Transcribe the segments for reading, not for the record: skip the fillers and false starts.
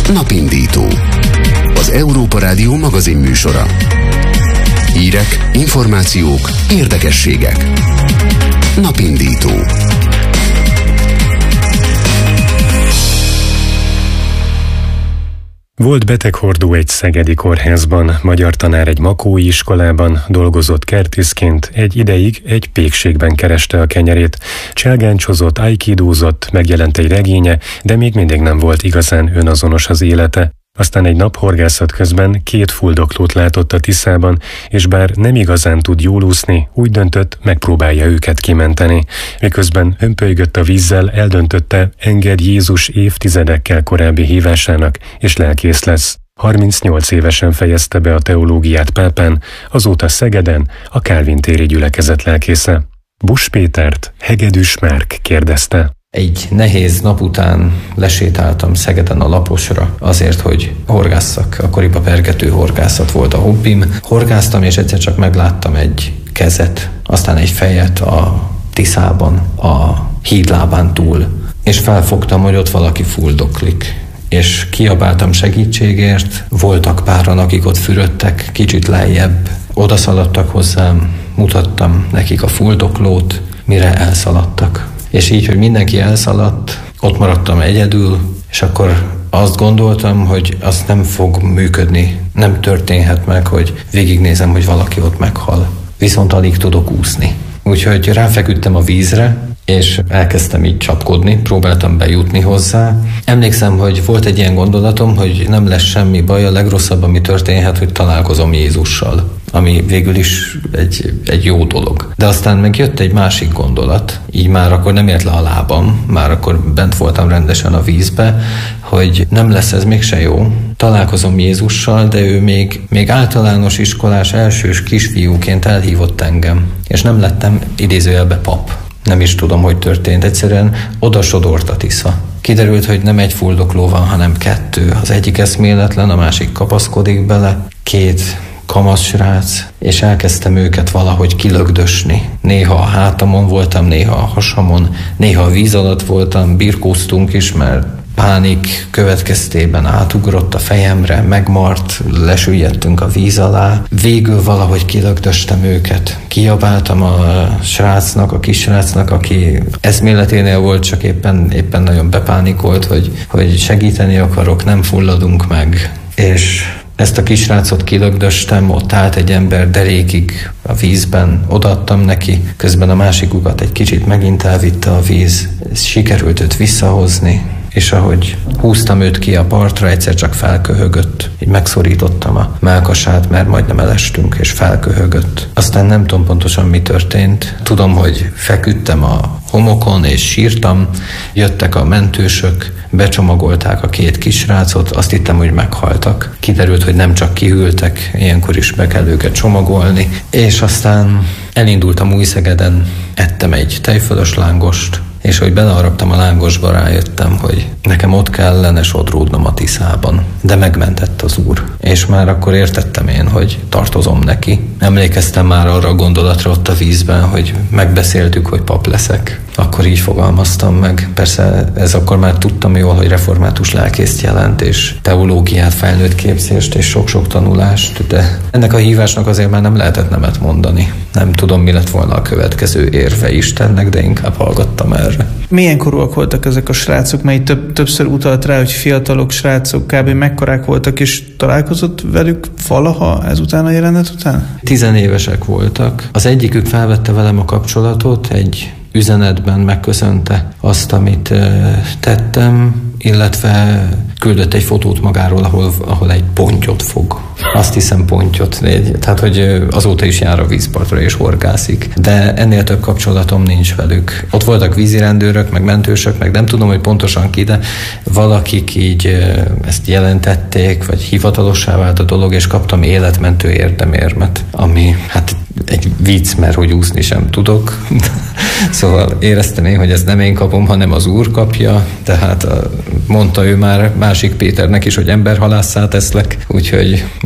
Napindító. Az Európa Rádió magazin műsora. Hírek, információk, érdekességek. Napindító. Volt beteghordó egy szegedi kórházban, magyar tanár egy makói iskolában, dolgozott kertészként, egy ideig egy pékségben kereste a kenyerét. Cselgáncsozott, aikidózott, megjelent egy regénye, de még mindig nem volt igazán önazonos az élete. Aztán egy nap horgászat közben 2 fuldoklót látott a Tiszában, és bár nem igazán tud jól úszni, úgy döntött, megpróbálja őket kimenteni. Miközben hömpölygött a vízzel, eldöntötte, enged Jézus évtizedekkel korábbi hívásának, és lelkész lesz. 38 évesen fejezte be a teológiát Pápán, azóta Szegeden a Kálvin téri gyülekezet lelkésze. Busch Pétert Hegedűs Márk kérdezte. Egy nehéz nap után lesétáltam Szegeden a Laposra azért, hogy horgásszak. Akkoriban pergető horgászat volt a hobbim. Horgáztam, és egyszer csak megláttam egy kezet, aztán egy fejet a Tiszában, a hídlábán túl. És felfogtam, hogy ott valaki fuldoklik. És kiabáltam segítségért. Voltak páran, akik ott fürödtek, kicsit lejjebb. Oda szaladtak hozzám, mutattam nekik a fuldoklót, mire elszaladtak. És így, hogy mindenki elszaladt, ott maradtam egyedül, és akkor azt gondoltam, hogy az nem fog működni, nem történhet meg, hogy végignézem, hogy valaki ott meghal. Viszont alig tudok úszni. Úgyhogy ráfeküdtem a vízre, és elkezdtem így csapkodni, próbáltam bejutni hozzá. Emlékszem, hogy volt egy ilyen gondolatom, hogy nem lesz semmi baj, a legrosszabb, ami történhet, hogy találkozom Jézussal, ami végül is egy jó dolog. De aztán meg jött egy másik gondolat, így már akkor nem ért le a lábam, már akkor bent voltam rendesen a vízbe, hogy nem lesz ez mégse jó. Találkozom Jézussal, de ő még általános iskolás elsős kisfiúként elhívott engem, és nem lettem idézőjelbe pap. Nem is tudom, hogy történt. Egyszerűen odasodort a Tisza. Kiderült, hogy nem egy fuldokló van, hanem 2. Az egyik eszméletlen, a másik kapaszkodik bele. 2 kamasz srác, és elkezdtem őket valahogy kilögdösni. Néha a hátamon voltam, néha a hasamon, néha a víz alatt voltam, birkóztunk is, mert pánik következtében átugrott a fejemre, megmart, lesüllyedtünk a víz alá. Végül valahogy kilögdöstem őket. Kiabáltam a srácnak, a kisrácnak, aki eszméleténél volt, csak éppen nagyon bepánikolt, hogy segíteni akarok, nem fulladunk meg. És ezt a kisrácot kilögdöstem, ott állt egy ember derékig a vízben, odaadtam neki, közben a másikukat egy kicsit megint elvitte a víz, sikerült őt visszahozni, és ahogy húztam őt ki a partra, egyszer csak felköhögött. Így megszorítottam a mellkasát, mert majdnem elestünk, és felköhögött. Aztán nem tudom pontosan, mi történt. Tudom, hogy feküdtem a homokon, és sírtam. Jöttek a mentősök, becsomagolták a 2 kisrácot, azt hittem, hogy meghaltak. Kiderült, hogy nem csak kihűltek, ilyenkor is be kell őket csomagolni. És aztán elindultam Újszegeden, ettem egy tejfölös lángost, és hogy beleharaptam a lángosba, rájöttem, hogy nekem ott kellene sodródnom a Tiszában. De megmentett az Úr. És már akkor értettem én, hogy tartozom neki. Emlékeztem már arra a gondolatra ott a vízben, hogy megbeszéltük, hogy pap leszek. Akkor így fogalmaztam meg. Persze ez akkor már tudtam jól, hogy református lelkészt jelent, és teológiát, felnőtt képzést, és sok-sok tanulást, de ennek a hívásnak azért már nem lehetett nemet mondani. Nem tudom, mi lett volna a következő érve Istennek, de inkább hallgattam erre. Milyen korúak voltak ezek a srácok? Mert többször utalt rá, hogy fiatalok, srácok, kb. Mekkorák voltak, és találkozott velük valaha ezután a jelenet után? 10 évesek voltak. Az egyikük felvette velem a kapcsolatot, egy üzenetben megköszönte azt, amit tettem, illetve küldött egy fotót magáról, ahol egy pontyot fog. Azt hiszem pontyot, tehát hogy azóta is jár a vízpartra és horgászik. De ennél több kapcsolatom nincs velük. Ott voltak vízirendőrök, meg mentősök, meg nem tudom, hogy pontosan ki, de valakik így ezt jelentették, vagy hivatalossá vált a dolog, és kaptam életmentő érdemérmet, ami hát egy vicc, mert hogy úszni sem tudok. Szóval éreztem én, hogy ezt nem én kapom, hanem az Úr kapja, tehát mondta ő már másik Péternek is, hogy emberhalásszá teszlek, úgyhogy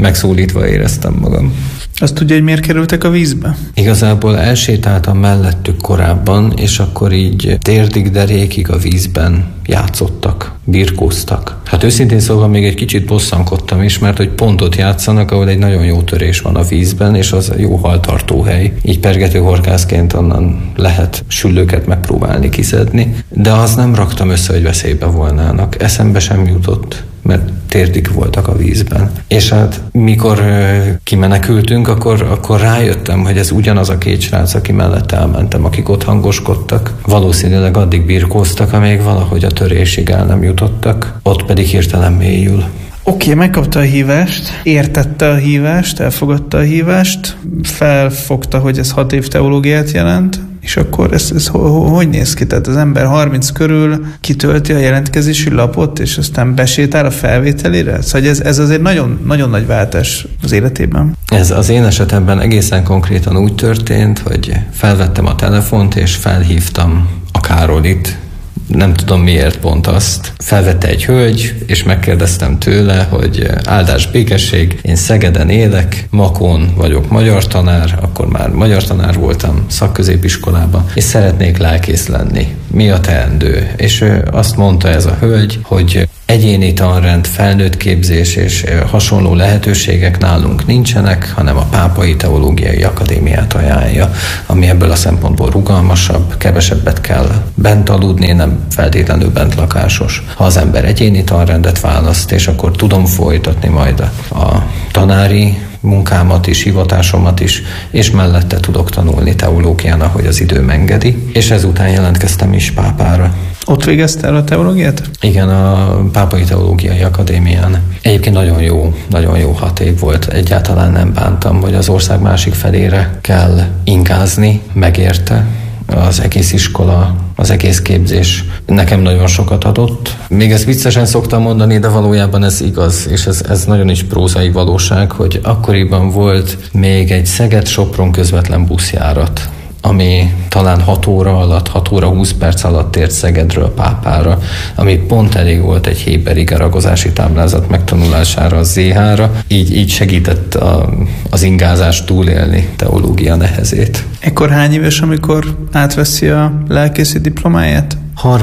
megszólítva éreztem magam. Azt tudja, hogy miért kerültek a vízbe? Igazából elsétáltam mellettük korábban, és akkor így térdig, derékig a vízben játszottak, birkóztak. Hát őszintén szólva még egy kicsit bosszankodtam is, mert hogy pont ott játszanak, ahol egy nagyon jó törés van a vízben, és az jó haltartó hely. Így pergető horgászként onnan lehet süllőket megpróbálni kiszedni, de az nem raktam össze, hogy veszélybe volnának. Eszembe sem jutott, mert térdig voltak a vízben. És hát mikor kimenekültünk, akkor rájöttem, hogy ez ugyanaz a két srác, aki mellett elmentem, akik ott hangoskodtak. Valószínűleg addig birkóztak, amíg valahogy a törésig el nem jutottak, ott pedig hirtelen mélyül. Oké, megkapta a hívást, értette a hívást, elfogadta a hívást, felfogta, hogy ez 6 év teológiát jelent, és akkor ez hogy néz ki? Tehát az ember 30 körül kitölti a jelentkezési lapot, és aztán besétál a felvételére? Szóval ez azért nagyon, nagyon nagy váltás az életében. Ez az én esetemben egészen konkrétan úgy történt, hogy felvettem a telefont, és felhívtam a Károlit. Nem tudom miért pont azt. Felvette egy hölgy, és megkérdeztem tőle, hogy áldás békesség, én Szegeden élek, Makón vagyok magyar tanár, akkor már magyar tanár voltam szakközépiskolában, és szeretnék lelkész lenni. Mi a teendő? És azt mondta ez a hölgy, hogy egyéni tanrend, felnőtt képzés és hasonló lehetőségek nálunk nincsenek, hanem a Pápai Teológiai Akadémiát ajánlja, ami ebből a szempontból rugalmasabb, kevesebbet kell bent aludni, nem feltétlenül bent lakásos. Ha az ember egyéni tanrendet választ, és akkor tudom folytatni majd a tanári munkámat is, hivatásomat is, és mellette tudok tanulni teológián, ahogy az időm engedi, és ezután jelentkeztem is pápára. Ott végezte el a teológiát? Igen, a Pápai Teológiai Akadémián. Egyébként nagyon jó 6 év volt. Egyáltalán nem bántam, hogy az ország másik felére kell ingázni, megérte. Az egész iskola, az egész képzés nekem nagyon sokat adott. Még ezt viccesen szoktam mondani, de valójában ez igaz, és ez nagyon is prózai valóság, hogy akkoriban volt még egy Szeged-Sopron közvetlen buszjárat, ami talán 6 óra alatt, 6 óra 20 perc alatt ért Szegedről Pápára, ami pont elég volt egy héber igeragozási táblázat megtanulására, a ZH-ra, így segített az ingázást túlélni, teológia nehezét. Ekkor hány éves, amikor átveszi a lelkészi diplomáját?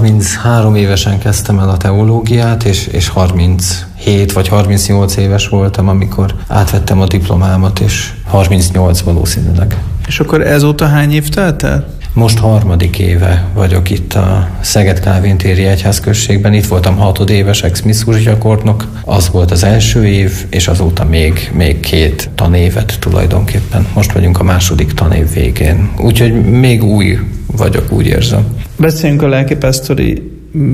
33 évesen kezdtem el a teológiát, és 37 vagy 38 éves voltam, amikor átvettem a diplomámat, és 38 valószínűleg. És akkor ezóta hány év telt el? Most 3. éve vagyok itt a Szeged-Kálvin-téri egyházközségben. Itt voltam 6 éves ex-misszus gyakornok. Az volt az első év, és azóta még 2 tanévet tulajdonképpen. Most vagyunk a 2. tanév végén. Úgyhogy még új vagyok, úgy érzem. Beszéljünk a lelkipásztori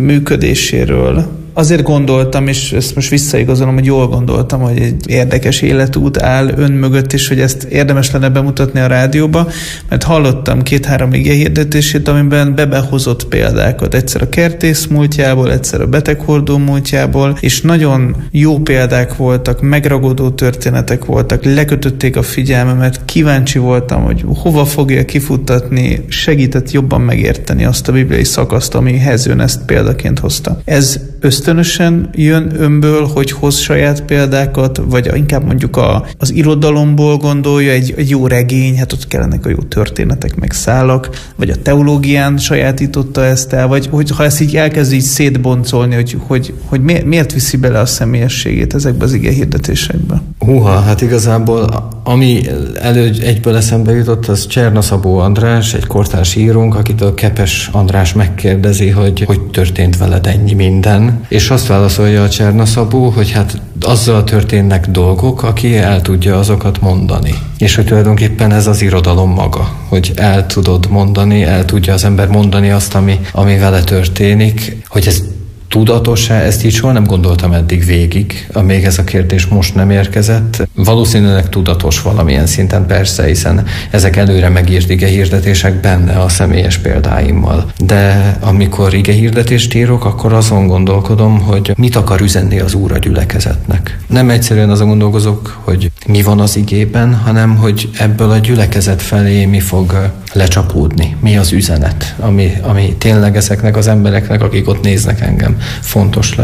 működéséről. Azért gondoltam, és ezt most visszaigazolom, hogy jól gondoltam, hogy egy érdekes életút áll ön mögött, és hogy ezt érdemes lenne bemutatni a rádióba, mert hallottam 2-3 ige hirdetését, amiben behozott példákat. Egyszer a kertész múltjából, egyszer a beteghordó múltjából, és nagyon jó példák voltak, megragadó történetek voltak, lekötötték a figyelmemet, kíváncsi voltam, hogy hova fogja kifuttatni, segített jobban megérteni azt a bibliai szakaszt, amihez ön ezt példaként hozta. Ez ösztönösen jön önből, hogy hoz saját példákat, vagy inkább mondjuk az irodalomból gondolja, egy jó regény, hát ott kellenek a jó történetek, meg szálak, vagy a teológián sajátította ezt el, vagy hogy ha ezt így elkezd így szétboncolni, hogy miért viszi bele a személyességét ezekbe az ige hirdetésekbe? Hát igazából ami egyből eszembe jutott, az Cserna Szabó András, egy kortárs írónk, akitől Kepes András megkérdezi, hogy történt veled ennyi minden, és azt válaszolja a Cserna Szabó, hogy hát azzal történnek dolgok, aki el tudja azokat mondani. És hogy tulajdonképpen ez az irodalom maga, hogy el tudod mondani, el tudja az ember mondani azt, ami vele történik, hogy ez tudatos-e? Ezt így soha nem gondoltam eddig végig, amíg ez a kérdés most nem érkezett. Valószínűleg tudatos valamilyen szinten, persze, hiszen ezek előre megírt igehirdetések benne a személyes példáimmal. De amikor igehirdetést írok, akkor azon gondolkodom, hogy mit akar üzenni az Úr a gyülekezetnek. Nem egyszerűen azon gondolkozok, hogy mi van az igében, hanem hogy ebből a gyülekezet felé mi fog lecsapódni, mi az üzenet, ami tényleg ezeknek az embereknek, akik ott néznek engem, fontos lesz.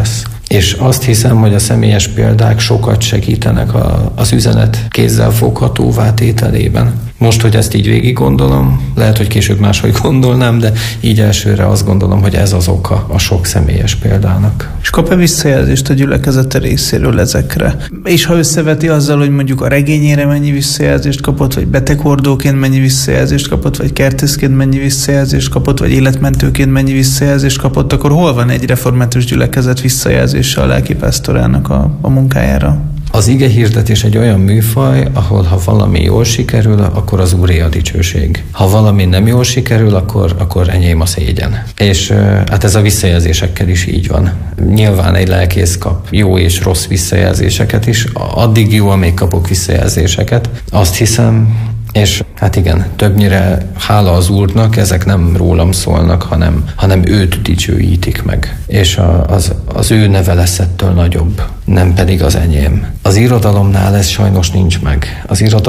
És azt hiszem, hogy a személyes példák sokat segítenek az üzenet kézzelfoghatóvá tételében. Most, hogy ezt így végig gondolom, lehet, hogy később máshogy gondolnám, de így elsőre azt gondolom, hogy ez az oka a sok személyes példának. És kap-e visszajelzést a gyülekezete részéről ezekre? És ha összeveti azzal, hogy mondjuk a regényére mennyi visszajelzést kapott, vagy beteghordóként mennyi visszajelzést kapott, vagy kertészként mennyi visszajelzést kapott, vagy életmentőként mennyi visszajelzést kapott, akkor hol van egy református gyülekezet visszajelzése a lelkipásztorának a munkájára? Az igehirdetés egy olyan műfaj, ahol ha valami jól sikerül, akkor az Úré a dicsőség. Ha valami nem jól sikerül, akkor enyém a szégyen. És hát ez a visszajelzésekkel is így van. Nyilván egy lelkész kap jó és rossz visszajelzéseket is. Addig jó, amíg kapok visszajelzéseket. Azt hiszem, és hát igen, többnyire hála az Úrnak, ezek nem rólam szólnak, hanem őt dicsőítik meg. És az ő neve lesz ettől nagyobb, nem pedig az enyém. Az irodalomnál ez sajnos nincs meg.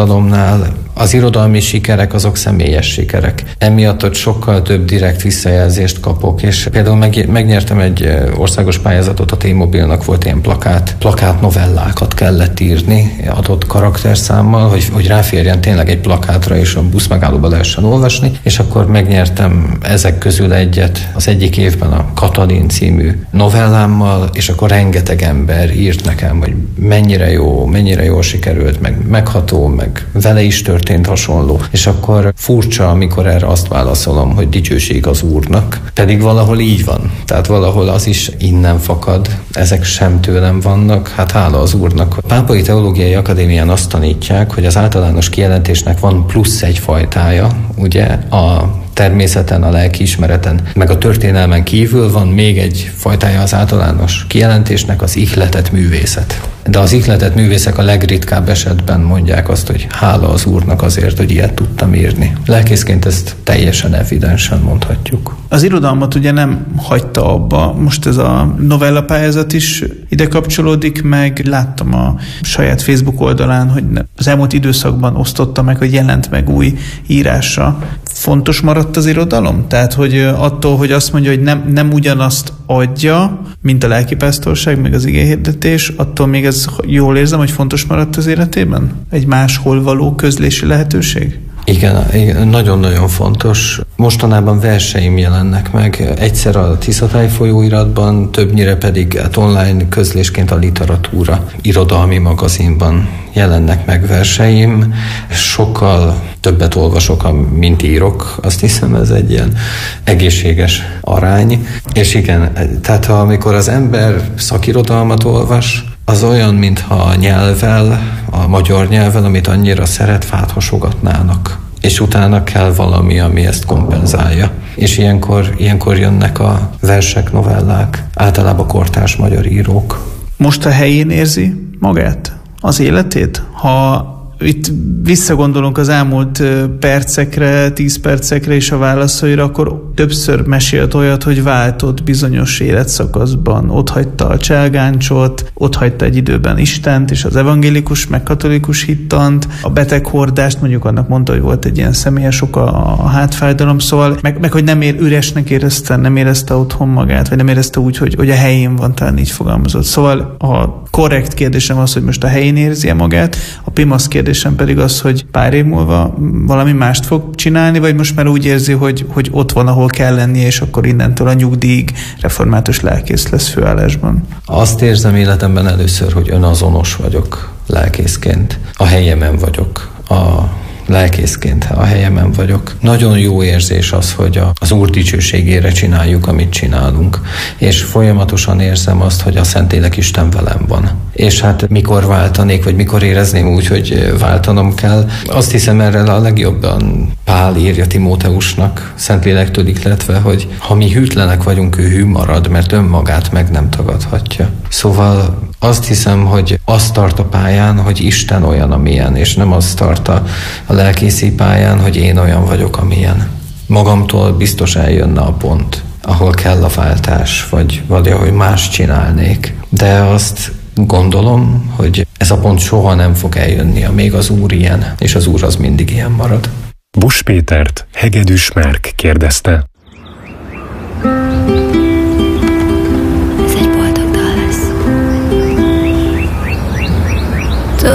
Az irodalmi sikerek azok személyes sikerek. Emiatt ott sokkal több direkt visszajelzést kapok, és például megnyertem egy országos pályázatot, a T-Mobilnak volt ilyen plakát novellákat kellett írni adott karakterszámmal, hogy ráférjen tényleg egy plakátra, és a buszmegállóba lehessen olvasni, és akkor megnyertem ezek közül egyet az egyik évben a Katalin című novellámmal, és akkor rengeteg ember írt nekem, hogy mennyire jól sikerült, meg megható, meg vele is történt hasonló. És akkor furcsa, amikor erre azt válaszolom, hogy dicsőség az Úrnak. Pedig valahol így van. Tehát valahol az is innen fakad. Ezek sem tőlem vannak, hát hála az Úrnak. A Pápai Teológiai Akadémián azt tanítják, hogy az általános kijelentésnek van plusz egy fajtája, ugye a természeten, a lelkiismereten, meg a történelmen kívül van még egy fajtája az általános kijelentésnek, az ihletett művészet. De az ihletett művészek a legritkább esetben mondják azt, hogy hála az Úrnak azért, hogy ilyet tudtam írni. Lelkészként ezt teljesen evidensen mondhatjuk. Az irodalmat ugye nem hagyta abba. Most ez a novella pályázat is ide kapcsolódik, meg láttam a saját Facebook oldalán, hogy az elmúlt időszakban osztotta meg, hogy jelent meg új írása. Fontos maradt az irodalom? Tehát, hogy attól, hogy azt mondja, hogy nem ugyanazt adja, mint a lelkipásztorság, meg az igehirdetés, attól még ez jól érzem, hogy fontos maradt az életében? Egy máshol való közlési lehetőség? Igen, nagyon-nagyon fontos. Mostanában verseim jelennek meg. Egyszer a Tiszatáj folyóiratban, többnyire pedig online közlésként a Literatúra irodalmi magazinban jelennek meg verseim. Sokkal többet olvasok, mint írok. Azt hiszem, ez egy ilyen egészséges arány. És igen, tehát amikor az ember szakirodalmat olvas, az olyan, mintha a nyelvvel, a magyar nyelvvel, amit annyira szeret, fát hasogatnának. És utána kell valami, ami ezt kompenzálja. És ilyenkor jönnek a versek, novellák, általában kortárs magyar írók. Most a helyén érzi magát? Az életét? Ha itt visszagondolunk az elmúlt percekre, 10 percekre és a válaszaira, akkor többször mesélt olyat, hogy váltott bizonyos életszakaszban. Ott hagyta a cselgáncsot, ott hagyta egy időben Istent és az evangélikus, meg katolikus hittant, a beteghordást, mondjuk annak mondta, hogy volt egy ilyen személyes oka a hátfájdalom, szóval meg hogy üresnek érezte, nem érezte otthon magát, vagy nem érezte úgy, hogy a helyén van, talán így fogalmazott. Szóval a korrekt kérdésem az, hogy most a helyén érzi magát, a pimasz kérdésem pedig az, hogy pár év múlva valami mást fog csinálni, vagy most már úgy érzi, hogy ott van, ahol kell lennie, és akkor innentől a nyugdíjig református lelkész lesz főállásban. Azt érzem életemben először, hogy önazonos vagyok lelkészként. A helyemen vagyok. Lelkészként a helyemen vagyok. Nagyon jó érzés az, hogy az Úr dicsőségére csináljuk, amit csinálunk. És folyamatosan érzem azt, hogy a Szentlélek Isten velem van. És hát mikor váltanék, vagy mikor érezném úgy, hogy váltanom kell. Azt hiszem, erre a legjobban Pál írja Timóteusnak, Szentlélektől ihletve, hogy ha mi hűtlenek vagyunk, ő hű marad, mert önmagát meg nem tagadhatja. Szóval azt hiszem, hogy azt tart a pályán, hogy Isten olyan, amilyen, és nem azt tart a lelkészi pályán, hogy én olyan vagyok, amilyen. Magamtól biztos eljönne a pont, ahol kell a váltás, vagy valahogy más csinálnék. De azt gondolom, hogy ez a pont soha nem fog eljönni, amíg az Úr ilyen, és az Úr az mindig ilyen marad. Busch Pétert Hegedűs Márk kérdezte.